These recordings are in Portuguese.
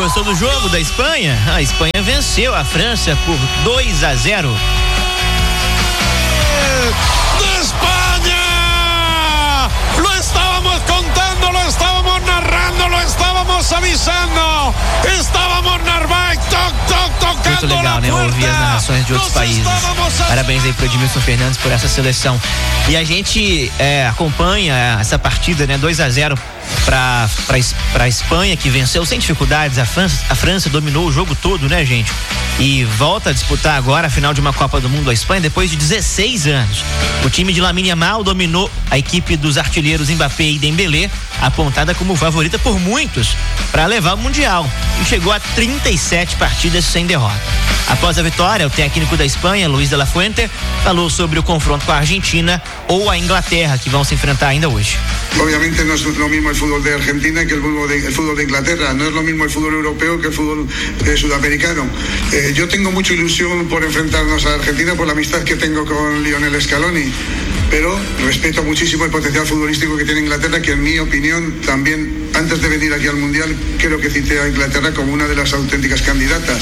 gostou do jogo da Espanha? A Espanha venceu a França por 2-0. ¡De España! Lo estábamos contando, lo estábamos narrando, lo estábamos avisando. Estábamos Narváez, tocando. Muito legal, né? Ouvir as narrações de outros países. Parabéns aí pro Edmilson Fernandes por essa seleção. E a gente acompanha essa partida, né? 2-0 para a Espanha, que venceu sem dificuldades. A França dominou o jogo todo, né, gente? E volta a disputar agora a final de uma Copa do Mundo a Espanha depois de 16 anos. O time de Lamine Yamal dominou a equipe dos artilheiros Mbappé e Dembélé, apontada como favorita por muitos para levar o Mundial, e chegou a 37 partidas sem derrota. Após a vitória, o técnico da Espanha, Luis de la Fuente, falou sobre o confronto com a Argentina ou a Inglaterra, que vão se enfrentar ainda hoje. Obviamente no es lo mismo el fútbol de Argentina que el fútbol de Inglaterra, no es lo mismo el fútbol europeo que el fútbol sudamericano. Yo tengo mucha ilusión por enfrentarnos a Argentina por la amistad que tengo con Lionel Scaloni, pero respeto muchísimo el potencial futbolístico que tiene Inglaterra, que en mi opinión también, antes de venir aquí al Mundial, creo que cité a Inglaterra como una de las auténticas candidatas.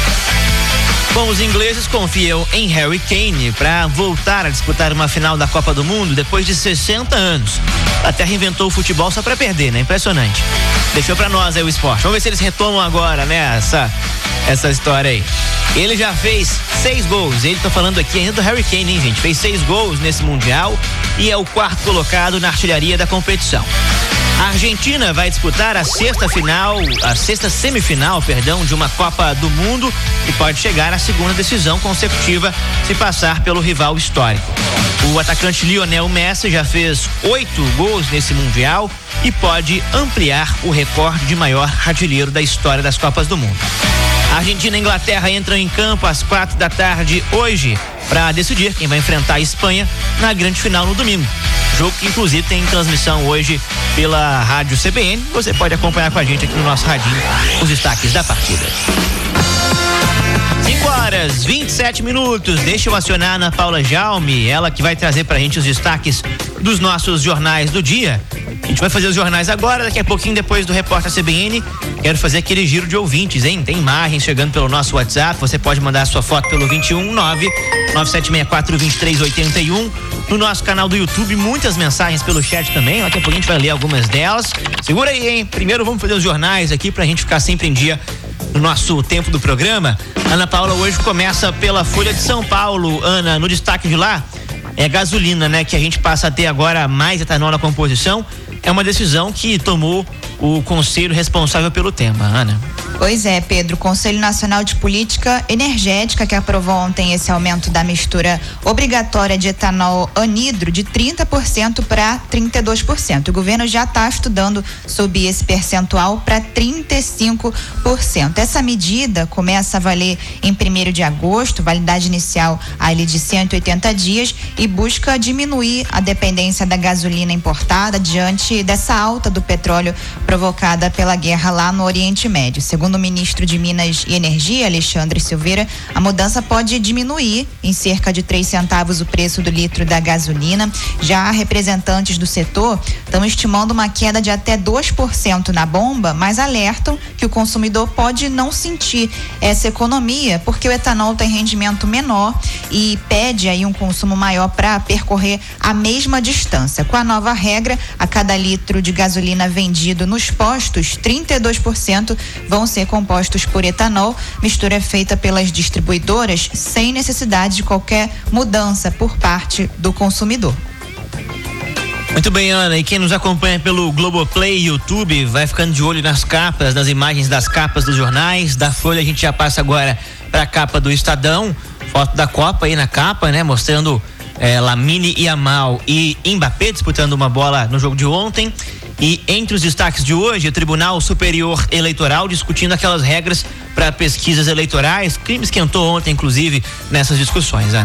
Bom, os ingleses confiam em Harry Kane para voltar a disputar uma final da Copa do Mundo depois de 60 anos. A Terra inventou o futebol só para perder, né? Impressionante. Deixou para nós aí o esporte. Vamos ver se eles retomam agora, né? Essa história aí. Ele já fez 6 gols. Ele tá falando aqui ainda do Harry Kane, hein, gente? Fez 6 gols nesse Mundial e é o 4º colocado na artilharia da competição. A Argentina vai disputar a sexta semifinal, de uma Copa do Mundo e pode chegar à segunda decisão consecutiva se passar pelo rival histórico. O atacante Lionel Messi já fez 8 gols nesse Mundial e pode ampliar o recorde de maior artilheiro da história das Copas do Mundo. A Argentina e a Inglaterra entram em campo às 4 da tarde hoje para decidir quem vai enfrentar a Espanha na grande final no domingo. Jogo que inclusive tem transmissão hoje pela rádio CBN. Você pode acompanhar com a gente aqui no nosso radinho os destaques da partida. 5h27. Deixa eu acionar a Ana Paula Jaume, ela que vai trazer pra gente os destaques dos nossos jornais do dia. A gente vai fazer os jornais agora, daqui a pouquinho, depois do Repórter CBN. Quero fazer aquele giro de ouvintes, hein? Tem imagens chegando pelo nosso WhatsApp. Você pode mandar a sua foto pelo 21997642381. No nosso canal do YouTube, muitas mensagens pelo chat também. Daqui a pouco a gente vai ler algumas delas. Segura aí, hein? Primeiro vamos fazer os jornais aqui pra gente ficar sempre em dia no nosso tempo do programa. Ana Paula hoje começa pela Folha de São Paulo. Ana, no destaque de lá é gasolina, né? Que a gente passa a ter agora mais etanol na composição. É uma decisão que tomou o conselho responsável pelo tema, Ana. Pois é, Pedro, o Conselho Nacional de Política Energética, que aprovou ontem esse aumento da mistura obrigatória de etanol anidro de 30% para 32%. O governo já está estudando subir esse percentual para 35%. Essa medida começa a valer em 1º de agosto, validade inicial ali de 180 dias, e busca diminuir a dependência da gasolina importada diante dessa alta do petróleo provocada pela guerra lá no Oriente Médio. Segundo o ministro de Minas e Energia, Alexandre Silveira, a mudança pode diminuir em cerca de 3 centavos o preço do litro da gasolina. Já representantes do setor estão estimando uma queda de até 2% na bomba, mas alertam que o consumidor pode não sentir essa economia, porque o etanol tem rendimento menor e pede aí um consumo maior para percorrer a mesma distância. Com a nova regra, a cada litro de gasolina vendido nos postos, 32% vão ser compostos por etanol, mistura feita pelas distribuidoras sem necessidade de qualquer mudança por parte do consumidor. Muito bem, Ana, e quem nos acompanha pelo Globoplay e YouTube vai ficando de olho nas capas, nas imagens das capas dos jornais. Da Folha a gente já passa agora para a capa do Estadão, foto da Copa aí na capa, né, mostrando Lamine Yamal e Mbappé disputando uma bola no jogo de ontem. E entre os destaques de hoje, o Tribunal Superior Eleitoral discutindo aquelas regras para pesquisas eleitorais. O crime esquentou ontem, inclusive, nessas discussões, Ana.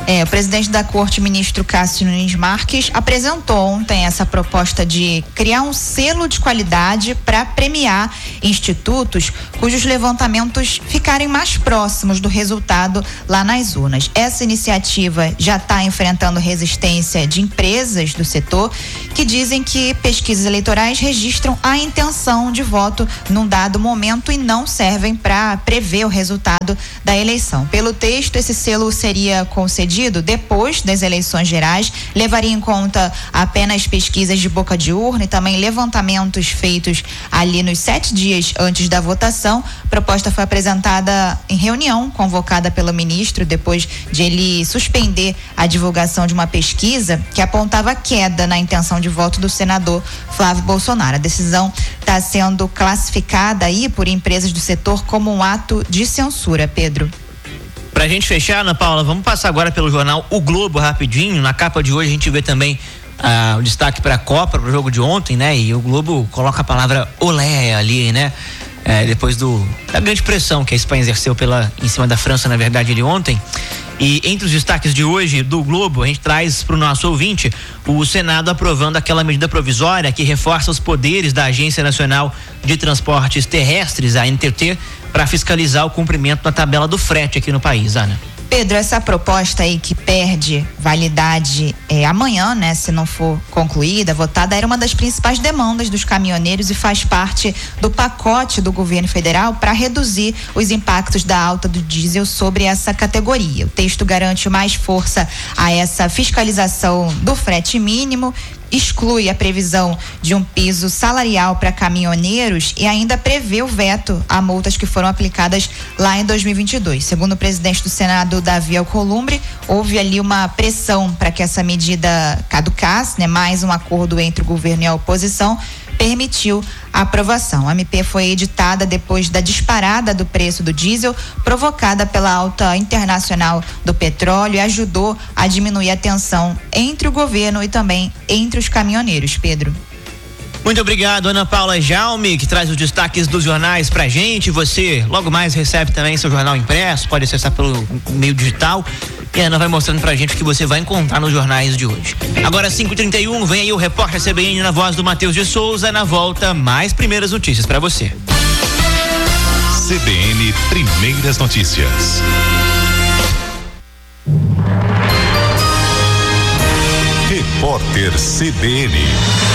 O presidente da Corte, ministro Cássio Nunes Marques, apresentou ontem essa proposta de criar um selo de qualidade para premiar institutos cujos levantamentos ficarem mais próximos do resultado lá nas urnas. Essa iniciativa já está enfrentando resistência de empresas do setor que dizem que pesquisas eleitorais registram a intenção de voto num dado momento e não servem para prever o resultado da eleição. Pelo texto, esse selo seria concedido depois das eleições gerais, levaria em conta apenas pesquisas de boca de urna e também levantamentos feitos ali nos 7 dias antes da votação. A proposta foi apresentada em reunião convocada pelo ministro depois de ele suspender a divulgação de uma pesquisa que apontava queda na intenção de voto do senador Flávio Bolsonaro. A decisão está sendo classificada aí por empresas do setor como um ato de censura, Pedro. Pra gente fechar, Ana Paula, vamos passar agora pelo jornal O Globo rapidinho. Na capa de hoje a gente vê também o destaque para a Copa, pro jogo de ontem, né? E o Globo coloca a palavra olé ali, né? Depois da grande pressão que a Espanha exerceu em cima da França, na verdade, ali ontem. E entre os destaques de hoje do Globo, a gente traz para o nosso ouvinte o Senado aprovando aquela medida provisória que reforça os poderes da Agência Nacional de Transportes Terrestres, a ANTT, para fiscalizar o cumprimento da tabela do frete aqui no país, Ana. Pedro, essa proposta aí que perde validade amanhã, né, se não for concluída, votada, era uma das principais demandas dos caminhoneiros e faz parte do pacote do governo federal para reduzir os impactos da alta do diesel sobre essa categoria. O texto garante mais força a essa fiscalização do frete mínimo, exclui a previsão de um piso salarial para caminhoneiros e ainda prevê o veto a multas que foram aplicadas lá em 2022. Segundo o presidente do Senado, Davi Alcolumbre, houve ali uma pressão para que essa medida caducasse, né? Mais um acordo entre o governo e a oposição permitiu a aprovação. A MP foi editada depois da disparada do preço do diesel provocada pela alta internacional do petróleo e ajudou a diminuir a tensão entre o governo e também entre os caminhoneiros. Pedro. Muito obrigado, Ana Paula Jaume, que traz os destaques dos jornais pra gente. Você logo mais recebe também seu jornal impresso, pode acessar pelo meio digital. E a Ana vai mostrando pra gente o que você vai encontrar nos jornais de hoje. Agora 5h31, vem aí o repórter CBN na voz do Matheus de Souza. Na volta, mais primeiras notícias pra você. CBN Primeiras Notícias. Repórter CBN.